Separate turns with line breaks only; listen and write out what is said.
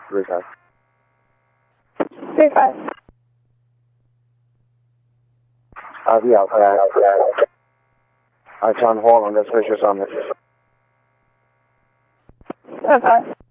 3-5.
3-5.
Yeah, it's on hold. I'm going to switch this on.
7-5.